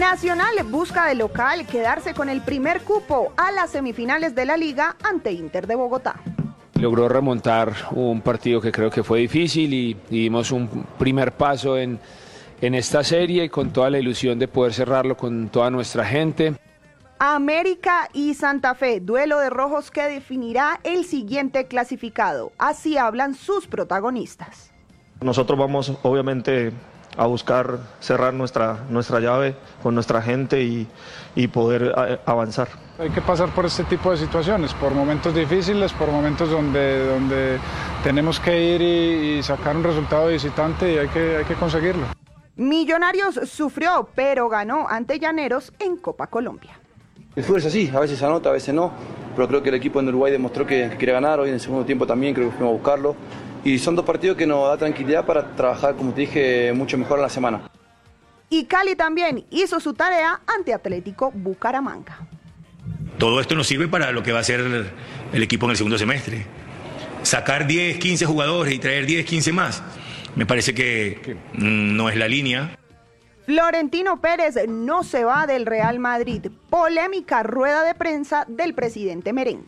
Nacional busca de local quedarse con el primer cupo a las semifinales de la Liga ante Inter de Bogotá. Logró remontar un partido que creo que fue difícil y dimos un primer paso en esta serie con toda la ilusión de poder cerrarlo con toda nuestra gente. América y Santa Fe, duelo de rojos que definirá el siguiente clasificado. Así hablan sus protagonistas. Nosotros vamos obviamente a buscar cerrar nuestra llave con nuestra gente y poder avanzar. Hay que pasar por este tipo de situaciones, por momentos difíciles, por momentos donde tenemos que ir y sacar un resultado de visitante y hay que conseguirlo. Millonarios sufrió, pero ganó ante Llaneros en Copa Colombia. El fútbol es así, a veces se anota, a veces no, pero creo que el equipo en Uruguay demostró que quiere ganar, hoy en el segundo tiempo también creo que fuimos a buscarlo. Y son dos partidos que nos da tranquilidad para trabajar, como te dije, mucho mejor a la semana. Y Cali también hizo su tarea ante Atlético Bucaramanga. Todo esto nos sirve para lo que va a ser el equipo en el segundo semestre. Sacar 10, 15 jugadores y traer 10, 15 más, me parece que no es la línea. Florentino Pérez no se va del Real Madrid. Polémica rueda de prensa del presidente merengue.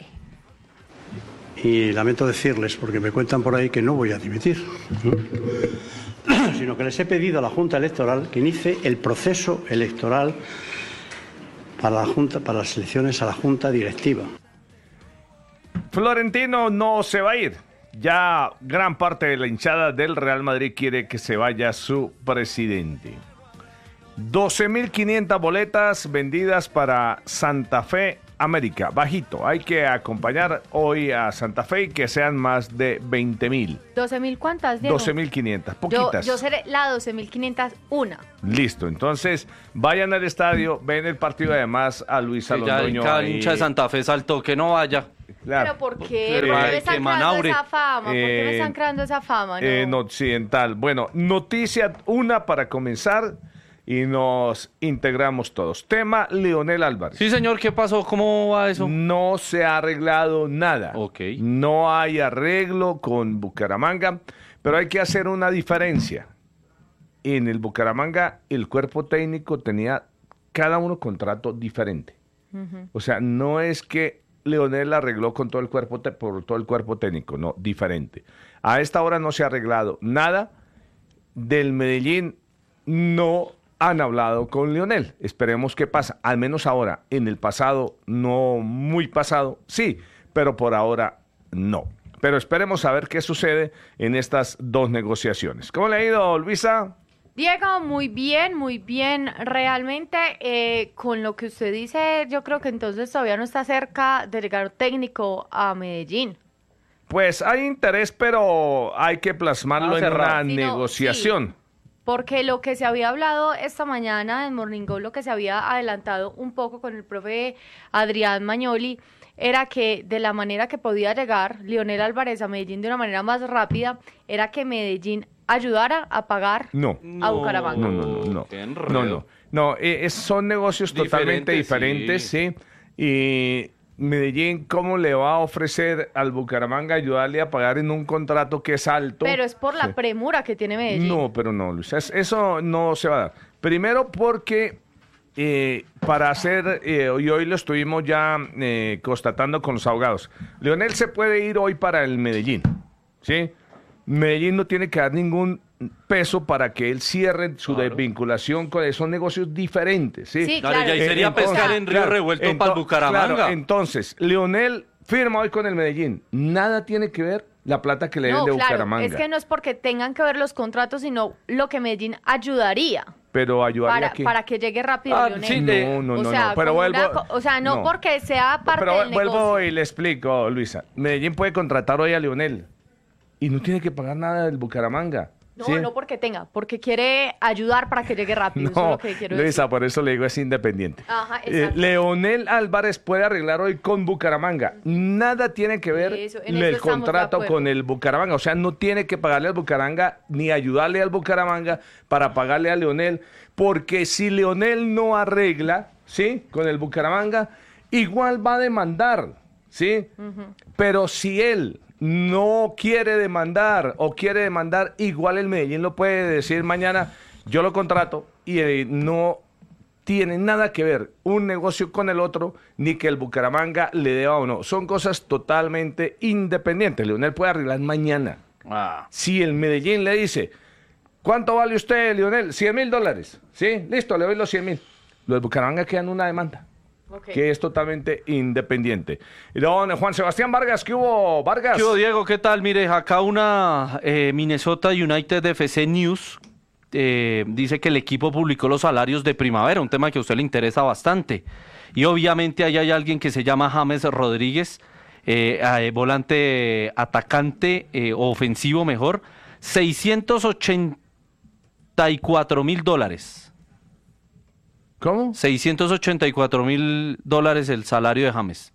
Y lamento decirles, porque me cuentan por ahí que no voy a dimitir, sino que les he pedido a la Junta Electoral que inicie el proceso electoral para las elecciones a la Junta Directiva. Florentino no se va a ir. Ya gran parte de la hinchada del Real Madrid quiere que se vaya su presidente. 12.500 boletas vendidas para Santa Fe América, bajito. Hay que acompañar hoy a Santa Fe y que sean más de 20.000. ¿12.000 cuántas, Diego? 12.500, poquitas. Yo seré la 12.501. Listo, entonces vayan al estadio, ven el partido además a Luis Alondoño. Ya el hincha de Santa Fe saltó que no vaya. Claro. ¿Pero por qué? ¿Por qué me están creando esa fama? ¿Por qué me están creando esa fama? No. En Occidental. Bueno, noticia una para comenzar y nos integramos todos. Tema Leonel Álvarez. Sí, señor, ¿qué pasó? ¿Cómo va eso? No se ha arreglado nada. Ok. No hay arreglo con Bucaramanga, pero hay que hacer una diferencia. En el Bucaramanga, el cuerpo técnico tenía cada uno contrato diferente. O sea, no es que Leonel arregló con todo el cuerpo por todo el cuerpo técnico, no, diferente. A esta hora no se ha arreglado nada. Del Medellín no han hablado con Leonel. Esperemos qué pasa. Al menos ahora, en el pasado, no muy pasado, sí, pero por ahora no. Pero esperemos a ver qué sucede en estas dos negociaciones. ¿Cómo le ha ido, Luisa? Diego, muy bien, realmente con lo que usted dice, yo creo que entonces todavía no está cerca de llegar técnico a Medellín. Pues hay interés, pero hay que plasmarlo en una negociación. Sí, porque lo que se había hablado esta mañana en Morning Go, lo que se había adelantado un poco con el profe Adrián Magnoli, era que de la manera que podía llegar Leonel Álvarez a Medellín de una manera más rápida, era que Medellín ayudara a pagar a Bucaramanga. No, son negocios totalmente diferentes, sí. Y Medellín, ¿cómo le va a ofrecer al Bucaramanga ayudarle a pagar en un contrato que es alto? Pero es por la premura que tiene Medellín. No, pero no, Luis, eso no se va a dar. Primero porque para hacer, y hoy lo estuvimos ya constatando con los abogados, Leonel se puede ir hoy para el Medellín, ¿sí? Medellín no tiene que dar ningún peso para que él cierre su desvinculación con esos negocios diferentes, ¿sí? Sí, claro. Ya ahí sería pescar en río revuelto para el Bucaramanga. Claro, entonces, Leonel firma hoy con el Medellín. Nada tiene que ver la plata que le den de Bucaramanga. Es que no es porque tengan que ver los contratos, sino lo que Medellín ayudaría. Pero ayudaría para que llegue rápido Leonel. Sí, no. Pero no porque sea parte del negocio. Vuelvo y le explico, Luisa. Medellín puede contratar hoy a Leonel y no tiene que pagar nada del Bucaramanga. No, ¿sí? No porque quiere ayudar para que llegue rápido. Eso es lo que quiero Luisa, decir. por eso le digo es independiente. Ajá, exacto. Leonel Álvarez puede arreglar hoy con Bucaramanga. Nada tiene que ver el contrato con el Bucaramanga. O sea, no tiene que pagarle al Bucaramanga ni ayudarle al Bucaramanga para pagarle a Leonel. Porque si Leonel no arregla, ¿sí? Con el Bucaramanga, igual va a demandar, ¿sí? Pero si él no quiere demandar o quiere demandar, igual el Medellín lo puede decir mañana, yo lo contrato y no tiene nada que ver un negocio con el otro, ni que el Bucaramanga le deba o no. Son cosas totalmente independientes. Leonel puede arreglar mañana. Si el Medellín le dice, ¿cuánto vale usted, Leonel? $100.000. ¿Sí? Listo, le doy los 100.000. Los Bucaramanga quedan una demanda. Que es totalmente independiente. Y don Juan Sebastián Vargas, ¿qué hubo, Vargas? ¿Qué hubo, Diego? ¿Qué tal? Mire, acá una Minnesota United FC News dice que el equipo publicó los salarios de primavera, un tema que a usted le interesa bastante. Y obviamente ahí hay alguien que se llama James Rodríguez, volante atacante, ofensivo mejor, $684,000. ¿Cómo? $684,000 el salario de James.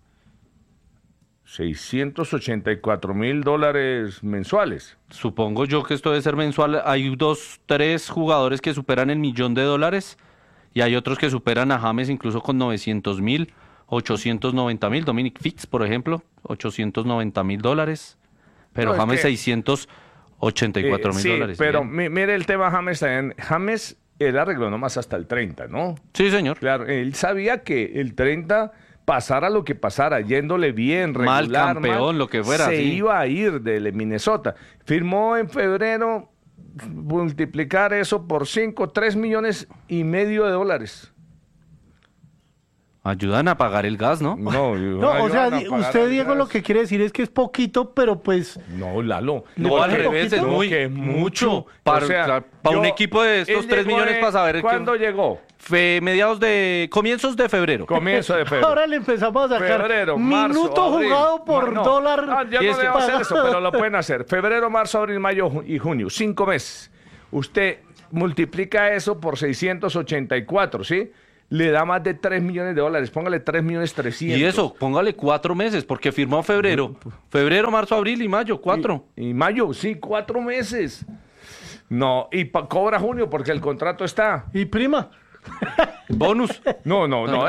$684,000 mensuales. Supongo yo que esto debe ser mensual. Hay 3 jugadores que superan el $1,000,000 y hay otros que superan a James incluso con 900,000, 890,000. Dominic Fitz, por ejemplo, $890,000. Pero No, James es que... $684,000. Sí, pero mire el tema James también. James, él arregló nomás hasta el 30, ¿no? Sí, señor. Claro, él sabía que el 30, pasara lo que pasara, yéndole bien, regular, mal campeón, lo que fuera, se sí. iba a ir de Minnesota. Firmó en febrero, multiplicar eso por 5, $3,5 millones. Ayudan a pagar el gas, ¿no? No, o sea, usted, Diego, lo que quiere decir es que es poquito, pero pues... No, Lalo. No, al revés, es no, mucho. Para, o sea, para un equipo de estos 3 millones para saber... ¿Cuándo llegó? Comienzos de febrero. Comienzo de febrero. Ahora le empezamos a sacar febrero, minuto marzo, jugado por dólar. Ya no debemos hacer eso, pero lo pueden hacer. Febrero, marzo, abril, mayo y junio. 5 meses. Usted multiplica eso por 684, ¿sí? Le da más de $3 millones. Póngale $3,300,000. Y eso, póngale 4 meses, porque firmó en febrero. Febrero, marzo, abril y mayo, 4. Y mayo, sí, 4 meses. No, y cobra junio porque el contrato está. Y prima. Bonus. No,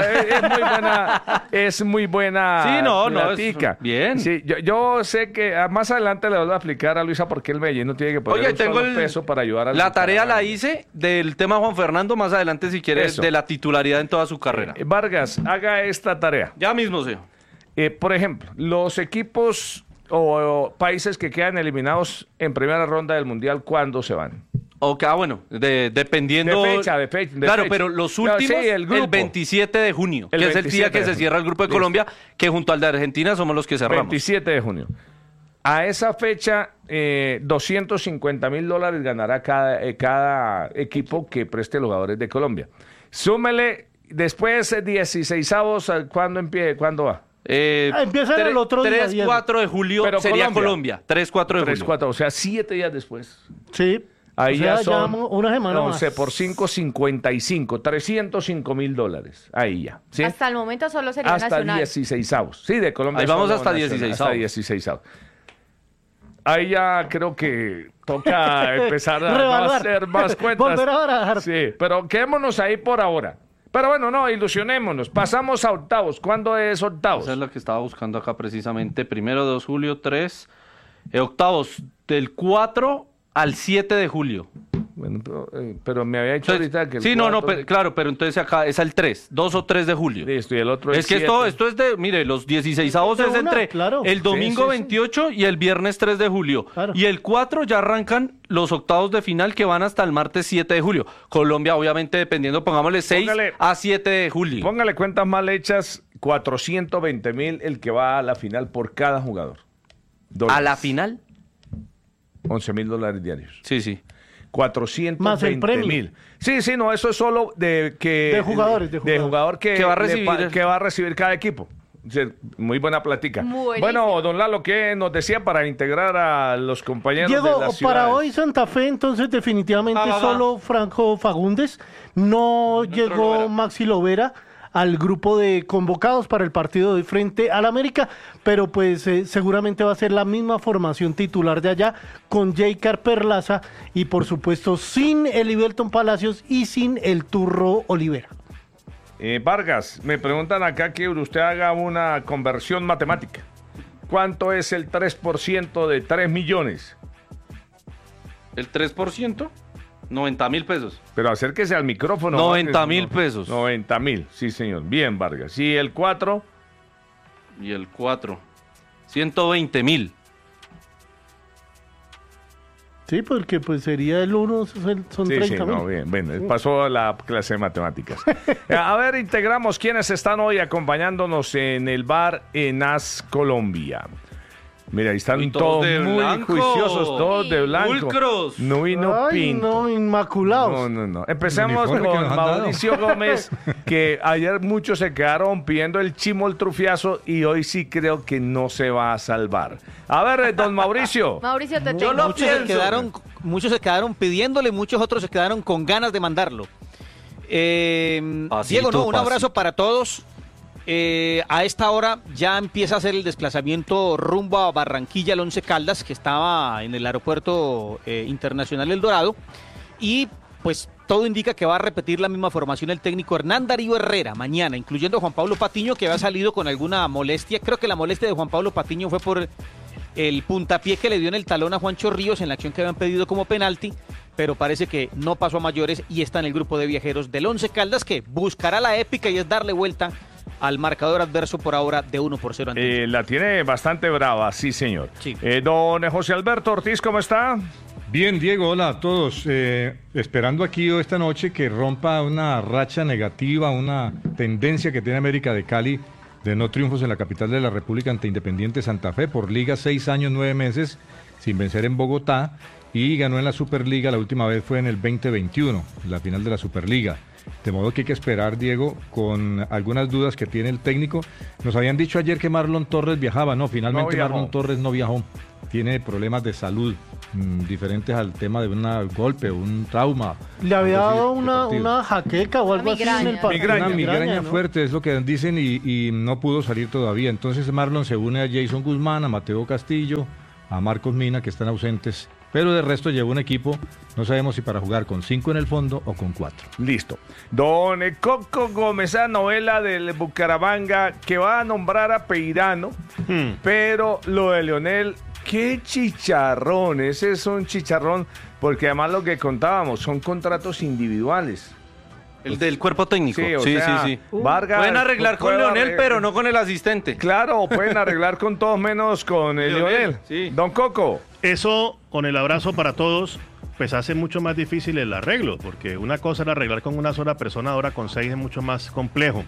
es muy buena. Sí, plática. Bien. Sí, yo sé que más adelante le voy a explicar a Luisa por qué el Medellín no tiene que poner un tengo solo peso para ayudar a la tarea la hice del tema Juan Fernando más adelante si quiere, de la titularidad en toda su carrera. Vargas, haga esta tarea. Ya mismo, señor. Por ejemplo, los equipos o países que quedan eliminados en primera ronda del Mundial, ¿cuándo se van? Bueno, dependiendo... De fecha. Claro, pero los últimos, sí, el 27 de junio, que es el día que se cierra el Grupo de Colombia, que junto al de Argentina somos los que cerramos. 27 de junio. A esa fecha, $250,000 ganará cada equipo que preste los jugadores de Colombia. Súmele, después 16avos, ¿cuándo va? Empiezan el otro día. 3-4 de julio pero sería Colombia. 3-4 de julio. 3-4, o sea, 7 días después. Sí. Ahí ya son una semana 11 más. por 5, 55, $305,000. Ahí ya. ¿sí? Hasta el momento solo sería hasta nacional. 16avos. Sí, de Colombia. Ahí vamos solo hasta nacional, 16avos. Hasta 16avos. Ahí ya creo que toca empezar a hacer más cuentas. Volver a barajar. Sí, pero quedémonos ahí por ahora. Pero bueno, no, ilusionémonos. Pasamos a octavos. ¿Cuándo es octavos? Esa es lo que estaba buscando acá precisamente. 1 de julio, 3. Octavos, del 4 al 7 de julio. Bueno, pero me había dicho ahorita que... Sí, 4... claro, pero entonces acá es el 3, 2 o 3 de julio. Listo, y el otro es que esto es de, mire, los 16avos es entre el domingo 28 y el viernes 3 de julio. Claro. Y el 4 ya arrancan los octavos de final que van hasta el martes 7 de julio. Colombia, obviamente, dependiendo, pongámosle 6 a 7 de julio. Póngale cuentas mal hechas, 420,000 el que va a la final por cada jugador. ¿A la final? $11,000 diarios. Sí. 420,000. Sí, no, eso es solo de jugador que va a recibir cada equipo. Muy buena plática. Bueno, don Lalo, ¿qué nos decía para integrar a los compañeros Diego, de la ciudad? Para hoy Santa Fe, entonces definitivamente solo Franco Fagundes. No llegó Maxi Lovera al grupo de convocados para el partido de frente al América, pero pues seguramente va a ser la misma formación titular de allá, con Jeicar Perlaza y por supuesto sin Elivelton Palacios y sin el Turro Olivera. Vargas, me preguntan acá que usted haga una conversión matemática. ¿Cuánto es el 3% de 3 millones? ¿El 3%? 90.000 pesos. Pero acérquese al micrófono. 90.000 pesos. 90.000, sí, señor. Bien, Vargas. ¿Y el 4? Y el 4, 120.000. Sí, porque pues sería el 1, son 30.000. Sí, no, bien, bueno, pasó la clase de matemáticas. A ver, integramos quienes están hoy acompañándonos en el bar Enas Colombia. Mira, ahí están todos muy blanco. Juiciosos, todos de blanco. Pulcros. No vino pinto. No, inmaculados. No. Empecemos con Mauricio Gómez, que ayer muchos se quedaron pidiendo el chimoltrufiazo y hoy sí creo que no se va a salvar. A ver, don Mauricio. Mauricio, te tengo. Muchos se quedaron pidiéndole, muchos otros se quedaron con ganas de mandarlo. Diego, un abrazo para todos. A esta hora ya empieza a hacer el desplazamiento rumbo a Barranquilla, el Once Caldas, que estaba en el aeropuerto internacional El Dorado, y pues todo indica que va a repetir la misma formación el técnico Hernán Darío Herrera mañana, incluyendo a Juan Pablo Patiño, que había salido con alguna molestia. Creo que la molestia de Juan Pablo Patiño fue por el puntapié que le dio en el talón a Juancho Ríos en la acción que habían pedido como penalti, pero parece que no pasó a mayores y está en el grupo de viajeros del Once Caldas, que buscará la épica y es darle vuelta al marcador adverso por ahora de 1-0. La tiene bastante brava, sí, señor. Sí. Don José Alberto Ortiz, ¿cómo está? Bien, Diego, hola a todos. Esperando aquí esta noche que rompa una racha negativa, una tendencia que tiene América de Cali de no triunfos en la capital de la República ante Independiente Santa Fe por liga, 6 años, 9 meses sin vencer en Bogotá, y ganó en la Superliga, la última vez fue en el 2021, la final de la Superliga. De modo que hay que esperar, Diego, con algunas dudas que tiene el técnico. Nos habían dicho ayer que Marlon Torres viajaba, no, finalmente no Marlon Torres no viajó. Tiene problemas de salud diferentes al tema de un golpe, un trauma. Le había dado una jaqueca o algo así en el partido. Una migraña, ¿no? Fuerte, es lo que dicen, y no pudo salir todavía. Entonces Marlon se une a Jason Guzmán, a Mateo Castillo, a Marcos Mina, que están ausentes. Pero de resto lleva un equipo, no sabemos si para jugar con 5 en el fondo o con 4. Listo. Don Coco Gómez, esa novela del Bucaramanga que va a nombrar a Peirano, pero lo de Leonel, qué chicharrón, ese es un chicharrón, porque además lo que contábamos son contratos individuales. El del cuerpo técnico. Sí. Vargas, pueden arreglar con Leonel, pero no con el asistente. Claro, pueden arreglar con todos menos con el Leonel. Sí. Don Coco. Eso, con el abrazo para todos, pues hace mucho más difícil el arreglo, porque una cosa era arreglar con una sola persona, ahora con 6 es mucho más complejo.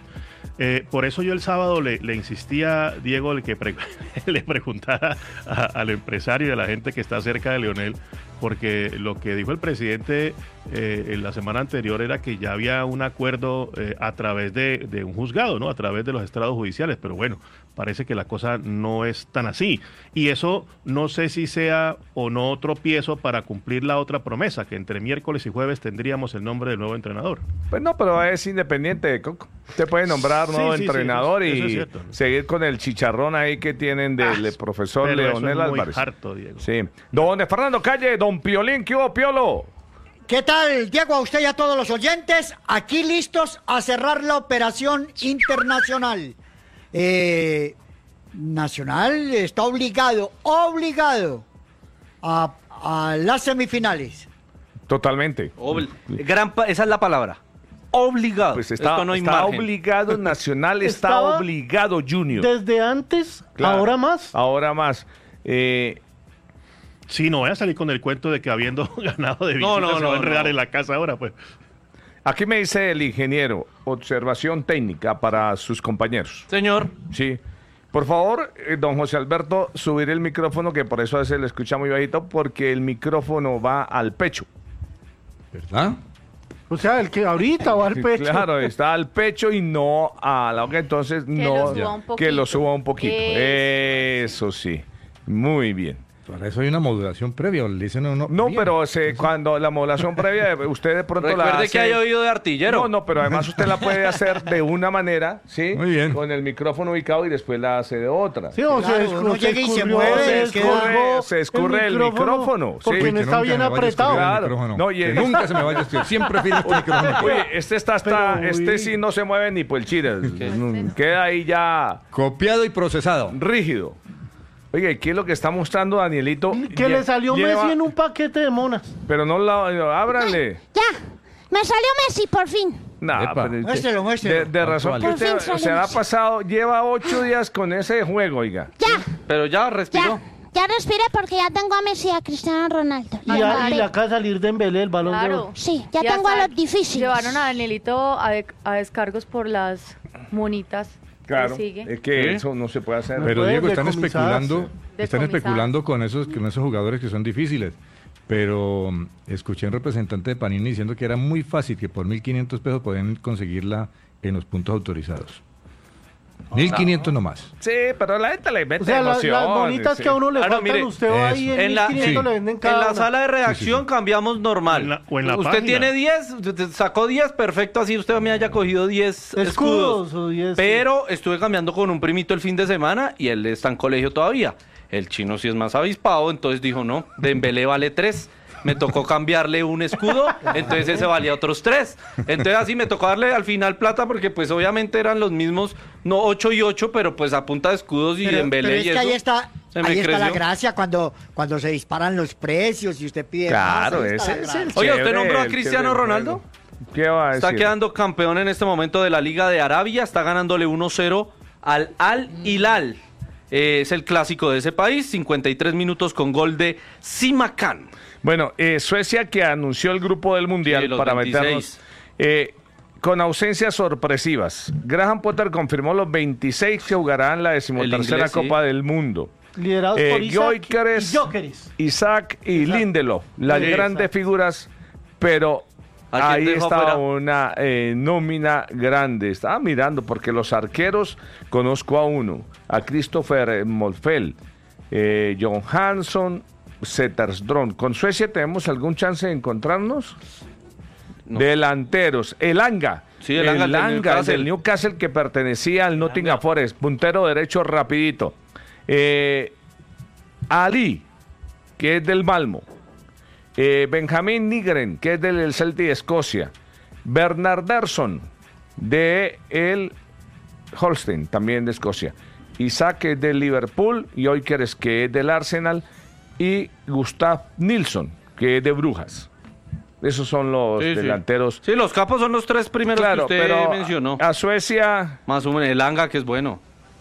Por eso yo el sábado le insistía, Diego, el que le preguntara al empresario y a la gente que está cerca de Leonel, porque lo que dijo el presidente en la semana anterior era que ya había un acuerdo a través de un juzgado, ¿no? A través de los estrados judiciales, pero bueno, parece que la cosa no es tan así. Y eso no sé si sea o no tropiezo para cumplir la otra promesa, que entre miércoles y jueves tendríamos el nombre del nuevo entrenador. Pues no, pero es independiente, Coco. Usted puede nombrar nuevo entrenador y seguir con el chicharrón ahí que tienen del profesor Leonel Álvarez. Muy harto, Diego. Sí. Don Fernando Calle, don Piolín, ¿qué hubo, Piolo? ¿Qué tal, Diego? A usted y a todos los oyentes, aquí listos a cerrar la operación internacional. Nacional está obligado a las semifinales. Totalmente. Esa es la palabra. Obligado. Pues está obligado, Nacional está obligado, Junior. Desde antes, claro, ahora más. Sí, no voy a salir con el cuento de que habiendo ganado de visita se va a enredar en la casa ahora, pues. Aquí me dice el ingeniero, observación técnica para sus compañeros. Señor. Sí. Por favor, don José Alberto, subir el micrófono, que por eso a veces le escucha muy bajito, porque el micrófono va al pecho. ¿Verdad? O sea, el que ahorita va al pecho. Claro, está al pecho y no a la boca, entonces que lo suba un poquito. Eso sí, muy bien. Para eso hay una modulación previa. Le dicen no, pero cuando la modulación previa, usted de pronto la hace... Recuerde que hay oído de artillero. No, pero además usted la puede hacer de una manera, ¿sí? Muy bien. Con el micrófono ubicado y después la hace de otra. Sí, o se escurre el micrófono. Porque no está bien apretado. Claro. No, nunca se me vaya a estudiar. Siempre firme este micrófono. Oye, este sí no se mueve ni por el chile. Queda ahí ya... Copiado y procesado. Rígido. Oiga, ¿y qué es lo que está mostrando Danielito? Que le salió Messi en un paquete de monas. Pero no ábranle. Ya, me salió Messi por fin. Muéstrelo. De razón que usted se ha pasado, lleva 8 días con ese juego, oiga. Ya. Pero ya respiró. Ya respiré porque ya tengo a Messi y a Cristiano Ronaldo. Y le acaba de salir Dembélé el balón de oro. Sí, ya tengo a los difíciles. Llevaron a Danielito a descargos por las monitas. Claro, es que eso no se puede hacer. Pero Diego, están especulando con esos jugadores que son difíciles. Pero escuché a un representante de Panini diciendo que era muy fácil, que por 1.500 pesos podían conseguirla en los puntos autorizados. 1.500 nomás. Sí, pero la gente le mete las emoción. bonitas que a uno le faltan, mire, usted va ahí en 1.500 le venden cada En la una. sala de redacción cambiamos normal. la usted página. tiene 10, sacó 10, perfecto, así usted me haya cogido 10 escudos. O 10, pero estuve cambiando con un primito el fin de semana y él está en colegio todavía. El chino sí es más avispado, entonces dijo, no, Dembélé vale 3. Me tocó cambiarle un escudo, entonces ese valía otros 3. Entonces así me tocó darle al final plata porque pues obviamente eran los mismos, no 8 y 8, pero pues a punta de escudos y Dembélé pero es y que eso. ahí está la gracia cuando se disparan los precios y usted pide Claro, más, ese es el Oye, ¿usted chévere, nombró a el Cristiano chévere Ronaldo? ¿Qué va a decir? Está quedando campeón en este momento de la Liga de Arabia, está ganándole 1-0 al Al Hilal. Es el clásico de ese país, 53 minutos con gol de Simakan. Bueno, Suecia que anunció el grupo del Mundial los para 26. meternos con ausencias sorpresivas. Graham Potter confirmó los 26 que jugarán la 13ª Copa del Mundo. Liderados por Gyökeres, Isaac y Lindelof, las grandes figuras, pero ahí está una nómina grande. Estaba mirando porque los arqueros conozco a uno, a Christopher Molfeld, John Hansson, Zetterström. ¿Con Suecia tenemos algún chance de encontrarnos? No. Delanteros, Elanga. Sí, Elanga del Newcastle que pertenecía al Nottingham Forest, puntero derecho rapidito. Ali, que es del Malmo. Benjamin Nygren, que es del Celtic de Escocia. Bernardsson, de el Holstein, también de Escocia. Isaac, que es del Liverpool. Gyökeres, que es del Arsenal. Y Gustav Nilsson, que es de Brujas. Esos son los delanteros. Sí, los capos son los 3 primeros que usted pero mencionó. A Suecia... Más o menos, Elanga, que es bueno.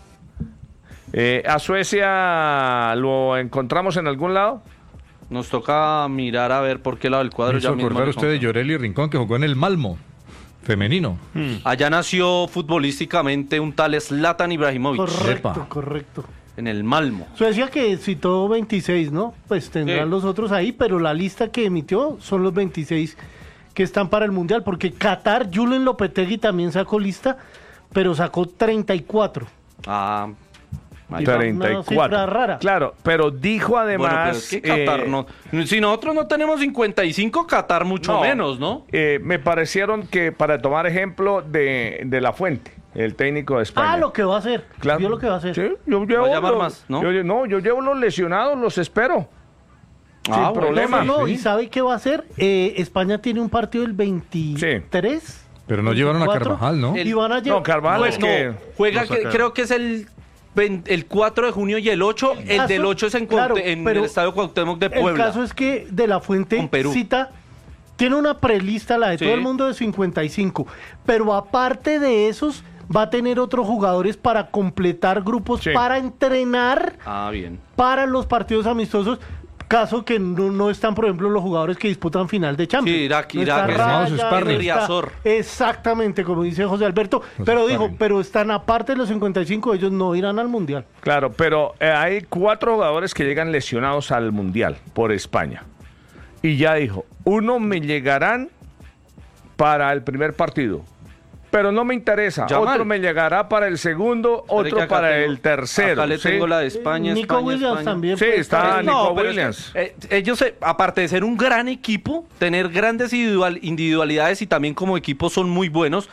¿A Suecia lo encontramos en algún lado? Nos toca mirar a ver por qué lado del cuadro. Me hizo acordar usted de Yoreli Rincón, que jugó en el Malmo, femenino. Allá nació futbolísticamente un tal Zlatan Ibrahimovic. Correcto. En el Malmo. Suecia que citó 26, ¿no? Pues tendrán los otros ahí, pero la lista que emitió son los 26 que están para el Mundial, porque Qatar, Julen Lopetegui también sacó lista, pero sacó 34. Ah, 34. Una cifra rara. Claro, pero dijo además... Bueno, pero es que Qatar no... Si nosotros no tenemos 55, Qatar mucho menos, ¿no? Me parecieron que, para tomar ejemplo de La Fuente, el técnico de España. Lo que va a hacer. Claro. Vio lo que va a hacer. Sí, yo llevo va a llamar más, ¿no? Yo llevo los lesionados, los espero. Sin problema. No, ¿y sabe qué va a hacer? España tiene un partido el 23. Pero no llevaron a Carvajal, ¿no? Y van a llevar... No, Carvajal es que... Juega, creo que es el 4 de junio y el 8. El del 8 es en el Estadio Cuauhtémoc de Puebla. El caso es que De La Fuente cita... Tiene una prelista, la de todo el mundo, de 55. Pero aparte de esos, va a tener otros jugadores para completar grupos, para entrenar para los partidos amistosos. Caso que no están, por ejemplo, los jugadores que disputan final de Champions. Sí, Irak. Exactamente, como dice José Alberto. Pero dijo, pero están aparte de los 55, ellos no irán al Mundial. Claro, pero hay 4 jugadores que llegan lesionados al Mundial por España. Y ya dijo, uno me llegarán para el primer partido, pero no me interesa. Otro me llegará para el segundo, otro para el tercero. Acá le tengo la de España. Nico Williams también. Sí, está Nico Williams. Ellos, aparte de ser un gran equipo, tener grandes individualidades y también como equipo son muy buenos,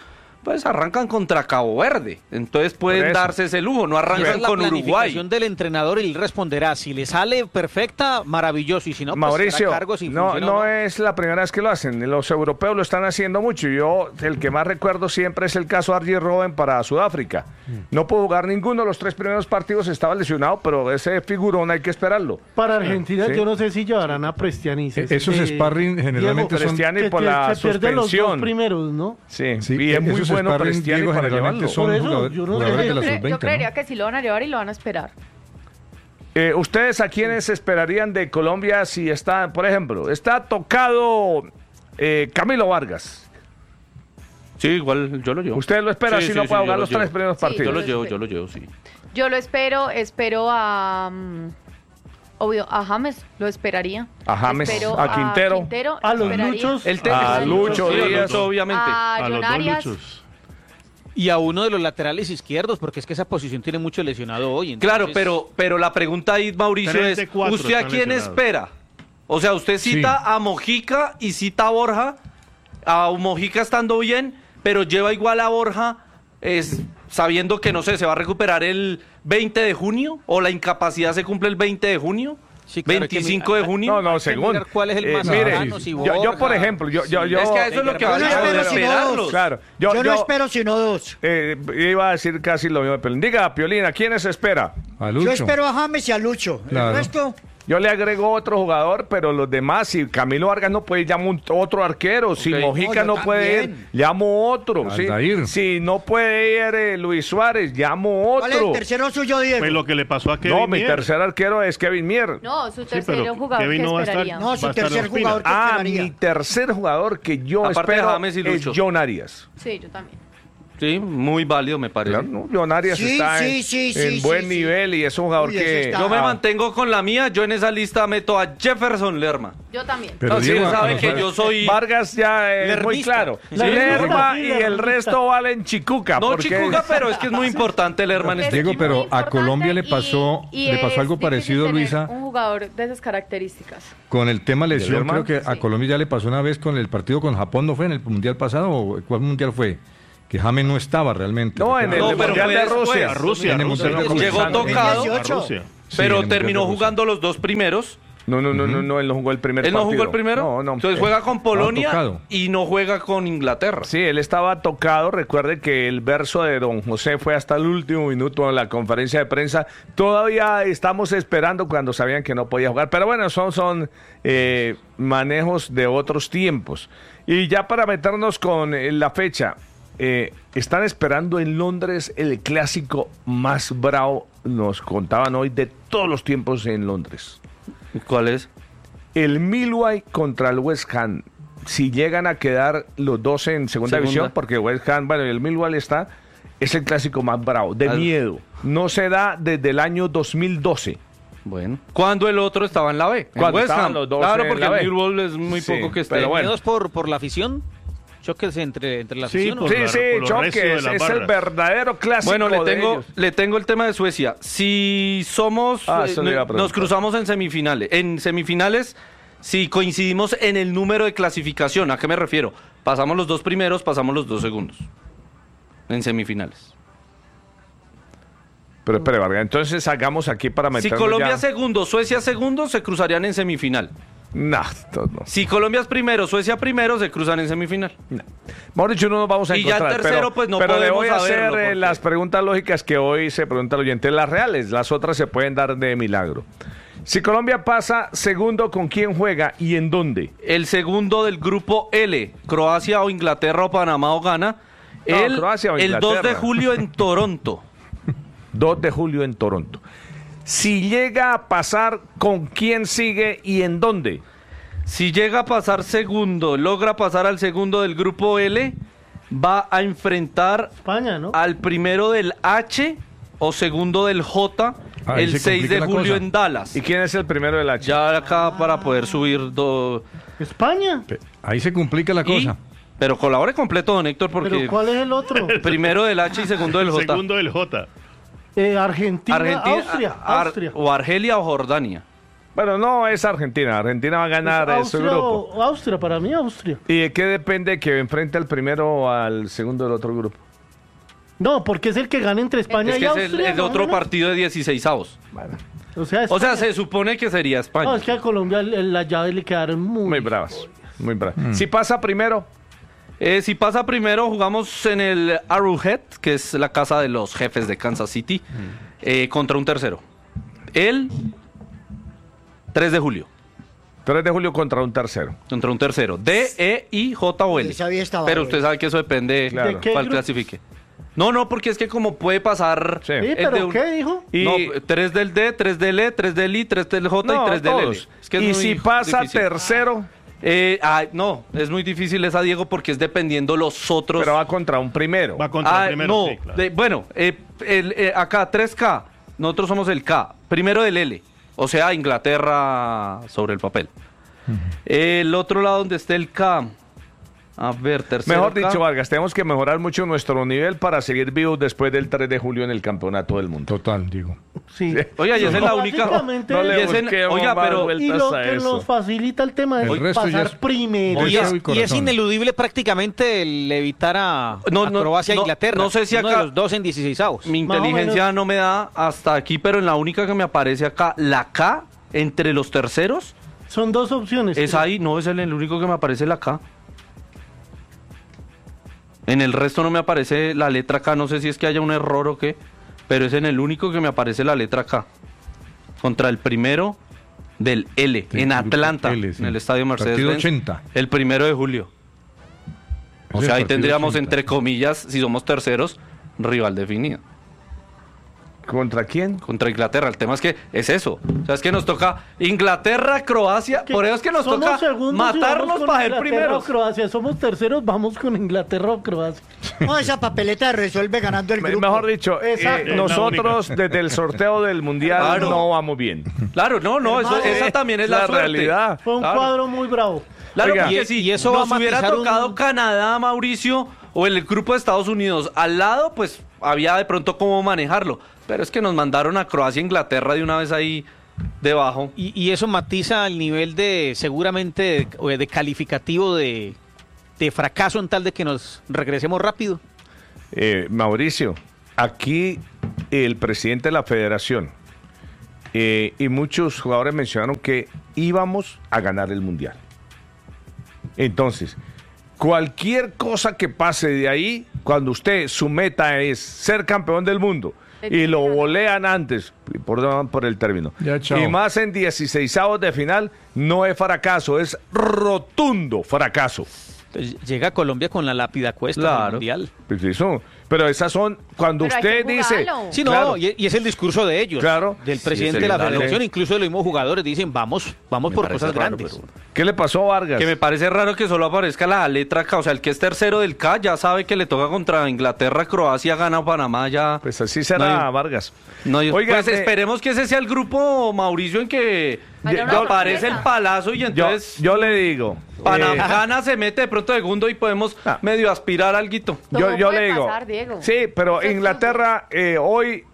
pues arrancan contra Cabo Verde. Entonces pueden darse ese lujo, no arrancan con Uruguay. La planificación del entrenador y él responderá. Si le sale perfecta, maravilloso. Y si no, pues Mauricio, cargo si no es la primera vez que lo hacen. Los europeos lo están haciendo mucho. Yo, el que más recuerdo siempre es el caso de Arjen Robben para Sudáfrica. No pudo jugar ninguno de los 3 primeros partidos, estaba lesionado, pero ese figurón hay que esperarlo. Para Argentina, yo no sé si llevarán a Prestiani. Esos sparring generalmente Diego, son... Prestiani por la se pierden los 2 suspensión. primeros, ¿no? Sí, y es muy bueno Prestiani para llevarlo. Son jugadores de la Yo sub-20, creería ¿no? que sí lo van a llevar y lo van a esperar. ¿Ustedes a quiénes esperarían de Colombia si está, por ejemplo, está tocado Camilo Vargas? Sí, igual yo lo llevo. ¿Usted lo espera si no puede jugar los 3 primeros partidos? Yo lo llevo, sí. Yo lo espero a... obvio, a James lo esperaría. A James, Espero a Quintero. A los esperaría. Luchos. A Lucho Díaz, obviamente. A los John dos Arias. Luchos. Y a uno de los laterales izquierdos, porque es que esa posición tiene mucho lesionado hoy. Claro, entonces- pero la pregunta ahí, Mauricio, 3 es, de 4 ¿usted a están quién lesionados. espera? O sea, usted cita a Mojica y cita a Borja, a Mojica estando bien, pero lleva igual a Borja sabiendo que, no sé, se va a recuperar el 20 de junio, o la incapacidad se cumple el 20 de junio. Sí, claro, 25 de junio. No, según. ¿Cuál es el más mire, cercano? Si yo, Borja, por ejemplo, yo es que a eso es lo que Yo no espero sino esperarlos. 2. Claro, Yo no espero sino 2. iba a decir casi lo mismo, pero diga, Piolín, ¿a quiénes espera? A Lucho. Yo espero a James y a Lucho. Claro. El resto... Yo le agrego otro jugador, pero los demás, si Camilo Vargas no puede, llamo otro arquero. Si Mojica No, no yo puede ir, también. llamo otro. ¿sí? Aldair. Si no puede ir Luis Suárez, llamo ¿Cuál es el otro. tercero suyo, Diego? Pues lo que le pasó a Kevin No, mi Mier. tercer arquero es Kevin Mier. No, su pero tercer jugador Kevin que no va a estar. esperaría. No, su Va a estar tercer Ospina. jugador que esperaría. Mi tercer jugador que yo Aparte de espero James y es Lucho. John Arias. Sí, yo también. Sí, muy válido me parece. Claro, ¿no? John Arias Sí, está sí, en buen nivel y es un jugador Uy, ese que... está- Yo me mantengo con la mía, yo en esa lista meto a Jefferson Lerma. Yo también. Pero No, sí, Diego, sabe a que nosotros- yo soy... Vargas ya es muy Lermista. claro. Sí, Lerma sí, y lermista. el resto valen Chicuca. No, porque... Chicuga, pero es que es muy importante Lerma en este Diego, equipo. pero Muy a importante Colombia le y pasó es algo difícil parecido, tener Luisa, un jugador de esas características. con el tema lesión. Lerma? Creo que a Colombia ya le pasó una vez con el partido con Japón, ¿no fue en el Mundial pasado? ¿O cuál Mundial fue? Que James no estaba realmente. No, en el No, pero Mundial fue de después. Rusia. A Rusia. En el Rusia. Mundial de Llegó Rusia. tocado, 2018. A Rusia. Sí, pero en el terminó Mundial de jugando los 2 primeros. No, él no jugó el primer ¿Él no partido. jugó el primero? No, no. Entonces juega con Polonia tocado. y no juega con Inglaterra. Sí, él estaba tocado. Recuerde que el verso de don José fue hasta el último minuto en la conferencia de prensa. Todavía estamos esperando cuando sabían que no podía jugar. Pero bueno, son manejos de otros tiempos. Y ya para meternos con la fecha, están esperando en Londres el clásico más bravo, nos contaban hoy, de todos los tiempos en Londres. ¿Cuál es? El Millwall contra el West Ham. Si llegan a quedar los dos en segunda división, porque West Ham, bueno, el Millwall está, es el clásico más bravo, de miedo. No se da desde el año 2012. Bueno. Cuando el otro estaba en la B. En Cuando West estaban Ham. los dos Claro, en porque la B. el Millwall es muy Sí, poco que esté. pero bueno. ¿Miedos por la afición? ¿Choques entre la Sí, afición? por Sí, la- sí, por lo recio de choques, las es el barras. verdadero clásico Bueno, de ellos. le tengo el tema de Suecia. Si somos, Eso le iba a preguntar. nos cruzamos en semifinales, si coincidimos en el número de clasificación, ¿a qué me refiero? Pasamos los 2 primeros, pasamos los 2 segundos. En semifinales. Pero espere, Vargas, entonces hagamos aquí para Si meternos Colombia ya... segundo, Suecia segundo, se cruzarían en semifinal. No. Si Colombia es primero, Suecia primero, se cruzan en semifinal. Mejor dicho, no nos vamos a Y ya encontrar. en tercero, pero, pues, no pero le podemos voy a hacer saberlo, porque- las preguntas lógicas que hoy se pregunta el oyente, las reales, las otras se pueden dar de milagro. Si Colombia pasa segundo, ¿con quién juega y en dónde? El segundo del grupo L, Croacia o Inglaterra o Panamá o Ghana. No, Croacia o el 2 Inglaterra. de julio en Toronto. 2 de julio en Toronto. Si llega a pasar, ¿con quién sigue y en dónde? Si llega a pasar segundo, logra pasar al segundo del grupo L, va a enfrentar España, ¿no? al primero del H o segundo del J Ahí el se 6 de complica la julio cosa. en Dallas. ¿Y quién es el primero de la H? Ya acá para poder subir España. Ahí se complica la cosa. pero colabore completo, don Héctor, porque ¿Pero cuál es el otro? primero del H y segundo del J. Segundo del J. Argentina, Austria. o Argelia o Jordania. Bueno, no es Argentina. Argentina va a ganar Pues su grupo. Austria, para mí Austria. ¿Y de qué depende que enfrente al primero o al segundo del otro grupo? No, porque es el que gana entre España Es y que Austria. es el ¿no? otro partido de 16avos. O sea, se supone que sería España. No, es que a Colombia las llaves le quedaron muy bravas. Muy bravas. Si pasa primero. Si pasa primero, jugamos en el Arrowhead, que es la casa de los jefes de Kansas City, contra un tercero. El 3 de julio. 3 de julio contra un tercero. Contra un tercero. D, E, I, J o L. Pero usted sabe que eso depende Claro. de cuál clasifique. No, porque es que como puede pasar... Sí, pero ¿qué dijo? No, 3 del D, 3 del E, 3 del I, 3 del J y 3 del L. todos. Es que es Y muy si pasa difícil. tercero. No, es muy difícil esa, Diego, porque es dependiendo los otros... Pero va contra un primero. Va contra el primero, No, sí, claro. bueno, acá 3K, nosotros somos el K, primero del L, o sea, Inglaterra sobre el papel. El otro lado donde esté el K, a ver, tercero Mejor K. dicho, Vargas, tenemos que mejorar mucho nuestro nivel para seguir vivos después del 3 de julio en el campeonato del mundo. Total, digo. Sí. Oiga, y esa es la única... Básicamente- No le y ese- busquemos oiga, más pero... vueltas Y lo a que eso. nos facilita el tema El es resto ya pasar es- primero. Y es, corazón. ineludible prácticamente el evitar a Croacia e Inglaterra. No sé si Uno acá... de los dos en 16avos. Mi Más o inteligencia menos. no me da hasta aquí, pero en la única que me aparece acá, la K, entre los terceros, Son dos opciones. es ahí, no es el único que me aparece la K. En el resto no me aparece la letra K, no sé si es que haya un error o qué, pero es en el único que me aparece la letra K. Contra el primero del L, Del en grupo Atlanta, L, sí. en el estadio Partido Mercedes-Benz. 80. El 1 de julio. O Ese sea, ahí partido tendríamos, 80. entre comillas, si somos terceros, rival definido. ¿Contra quién? Contra Inglaterra. El tema es que es eso. O sea, es que nos toca Inglaterra, Croacia. Por eso es que nos Somos toca segundos y matarnos vamos con para ser Inglaterra primeros. o Croacia. Somos terceros, vamos con Inglaterra o Croacia. No, esa papeleta resuelve ganando el grupo. Mejor dicho, Exacto. nosotros desde el sorteo del Mundial Claro. no vamos bien. Claro, no, eso, Hermano, esa también es la, la suerte. realidad. Fue un Claro. cuadro muy bravo. Claro, Oiga, porque si y eso va nos a hubiera matizar tocado Canadá, Mauricio, o el grupo de Estados Unidos al lado, pues había de pronto cómo manejarlo. Pero es que nos mandaron a Croacia e Inglaterra de una vez ahí debajo. Y eso matiza el nivel de, seguramente, de calificativo de fracaso en tal de que nos regresemos rápido. Mauricio, aquí el presidente de la federación y muchos jugadores mencionaron que íbamos a ganar el Mundial. Entonces, cualquier cosa que pase de ahí, cuando su meta es ser campeón del mundo y lo volean antes, por el término, Ya, chao. y más en 16avos de final, no es fracaso, es rotundo fracaso. Entonces, llega Colombia con la lápida a cuesta Claro. del Mundial. Pues eso, pero esas son, cuando Pero hay usted que dice... jugarlo. Sí, no, Claro. y es el discurso de ellos, Claro. del Sí, presidente es de la el- federación, dale. incluso de los mismos jugadores, dicen, vamos por parece cosas raro, grandes. pero- ¿Qué le pasó a Vargas? Que me parece raro que solo aparezca la letra K. O sea, el que es tercero del K ya sabe que le toca contra Inglaterra, Croacia, gana Panamá, ya... Pues así será, No hay- Vargas. No, Oiga, pues esperemos que ese sea el grupo, Mauricio, en que Haya una aparece sorpresa. el palazo y entonces yo le digo... Panamá se mete de pronto segundo y podemos medio aspirar al guito. Todo yo puede le digo... pasar, Diego. Sí, pero Eso es Inglaterra hoy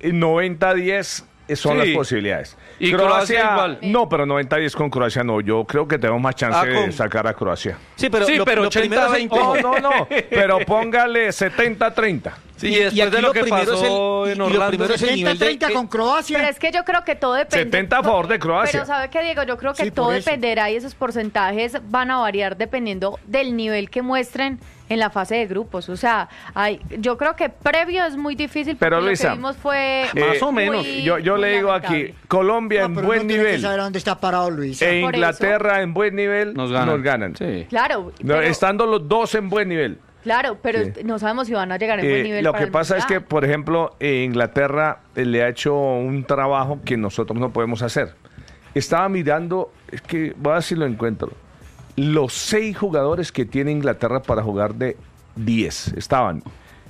90-10 son Sí. las posibilidades. Y Croacia igual. No, pero 90-10 con Croacia no. Yo creo que tenemos más chance de con- sacar a Croacia. Sí, pero, Sí, pero lo primero es 80-20. No, pero póngale 70-30. Sí, y después de aquí lo lo que primero es pasó el- en y lo Orlando. primero es el nivel de... 70-30 con Croacia. Pero es que yo creo que todo depende. 70 a favor de Croacia. Pero ¿sabe qué, Diego? Yo creo que Sí, todo por eso. dependerá y esos porcentajes van a variar dependiendo del nivel que muestren en la fase de grupos. O sea, yo creo que previo es muy difícil porque Pero, lo Luisa, que vimos fue más o menos. muy- Yo muy le digo lamentable. aquí, Colombia No, en pero buen uno tiene que nivel saber dónde está parado Luis. e Por Inglaterra en buen nivel Nos ganan. Sí. Claro, No, pero, estando los dos en buen nivel. claro, pero Sí. no sabemos si van a llegar en buen nivel. Lo para que el pasa es que, Mundial. por ejemplo, Inglaterra le ha hecho un trabajo que nosotros no podemos hacer. Estaba mirando, es que voy a ver si lo encuentro, los 6 jugadores que tiene Inglaterra para jugar de 10. Estaban